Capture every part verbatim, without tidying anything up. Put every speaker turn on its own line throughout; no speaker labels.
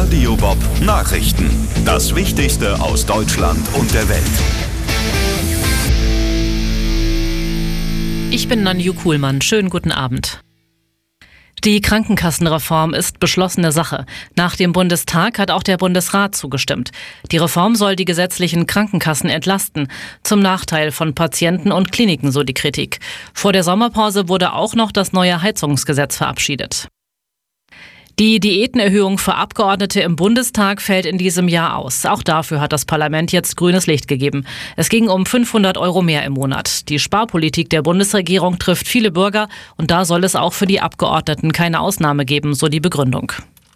Radio Bob Nachrichten. Das Wichtigste aus Deutschland und der Welt.
Ich bin Nanju Kuhlmann. Schönen guten Abend. Die Krankenkassenreform ist beschlossene Sache. Nach dem Bundestag hat auch der Bundesrat zugestimmt. Die Reform soll die gesetzlichen Krankenkassen entlasten, zum Nachteil von Patienten und Kliniken, so die Kritik. Vor der Sommerpause wurde auch noch das neue Heizungsgesetz verabschiedet. Die Diätenerhöhung für Abgeordnete im Bundestag fällt in diesem Jahr aus. Auch dafür hat das Parlament jetzt grünes Licht gegeben. Es ging um fünfhundert Euro mehr im Monat. Die Sparpolitik der Bundesregierung trifft viele Bürger und da soll es auch für die Abgeordneten keine Ausnahme geben, so die Begründung.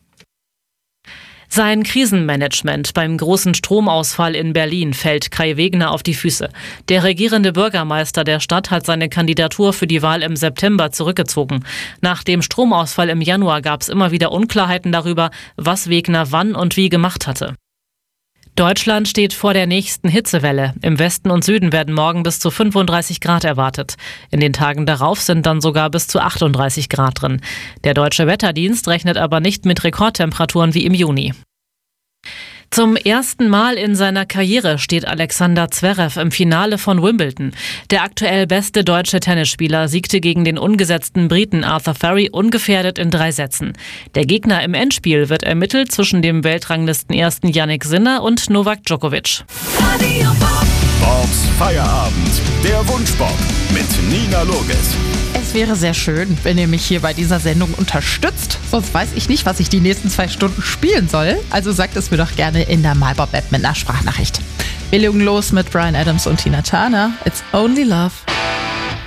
Sein Krisenmanagement beim großen Stromausfall in Berlin fällt Kai Wegner auf die Füße. Der regierende Bürgermeister der Stadt hat seine Kandidatur für die Wahl im September zurückgezogen. Nach dem Stromausfall im Januar gab es immer wieder Unklarheiten darüber, was Wegner wann und wie gemacht hatte. Deutschland steht vor der nächsten Hitzewelle. Im Westen und Süden werden morgen bis zu fünfunddreißig Grad erwartet. In den Tagen darauf sind dann sogar bis zu achtunddreißig Grad drin. Der Deutsche Wetterdienst rechnet aber nicht mit Rekordtemperaturen wie im Juni. Zum ersten Mal in seiner Karriere steht Alexander Zverev im Finale von Wimbledon. Der aktuell beste deutsche Tennisspieler siegte gegen den ungesetzten Briten Arthur Furry ungefährdet in drei Sätzen. Der Gegner im Endspiel wird ermittelt zwischen dem Weltranglistenersten Jannik Sinner und Novak Djokovic.
Bobs Feierabend, der Wunschbob mit Nina Loges.
Es wäre sehr schön, wenn ihr mich hier bei dieser Sendung unterstützt. Sonst weiß ich nicht, was ich die nächsten zwei Stunden spielen soll. Also sagt es mir doch gerne in der MyBob-App mit einer Sprachnachricht. Wir legen los mit Bryan Adams und Tina Turner. It's Only Love.